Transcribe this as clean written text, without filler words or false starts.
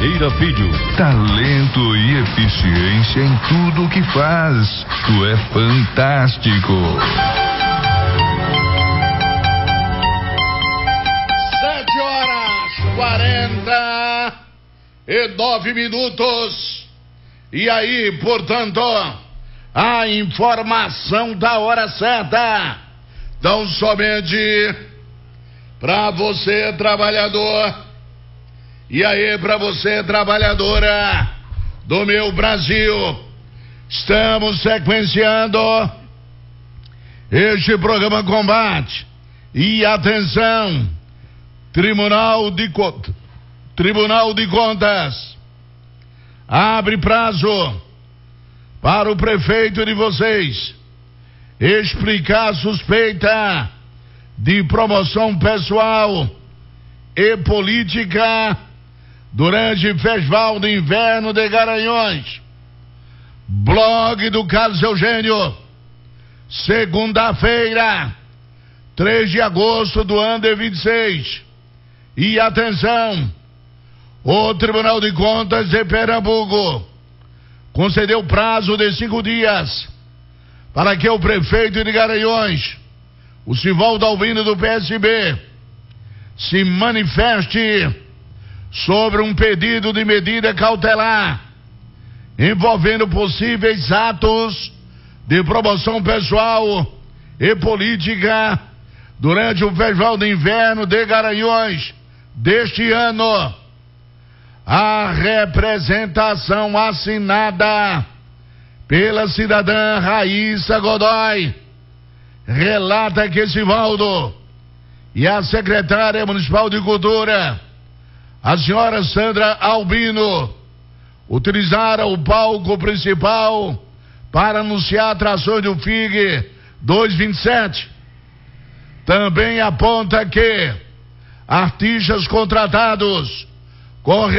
Ferreira Filho. Talento e eficiência em tudo o que faz. Tu é fantástico. 7h49. E aí, portanto, a informação da hora certa. Então, somente para você, trabalhador, e aí, para você, trabalhadora do meu Brasil, estamos sequenciando este programa Combate. E atenção, Tribunal de Contas abre prazo para o prefeito de vocês explicar a suspeita de promoção pessoal e política durante o Festival de Inverno de Garanhuns. Blog do Carlos Eugênio, segunda-feira, 3 de agosto do ano de 26. E atenção, o Tribunal de Contas de Pernambuco concedeu prazo de 5 dias para que o prefeito de Garanhuns, o Sivaldo Albino do PSB, se manifeste sobre um pedido de medida cautelar envolvendo possíveis atos de promoção pessoal e política durante o Festival de Inverno de Garanhuns deste ano. A representação assinada pela cidadã Raíssa Godoy relata que Sivaldo e a secretária municipal de Cultura, a senhora Sandra Albino, utilizaram o palco principal para anunciar atrações do FIG 227. Também aponta que artistas contratados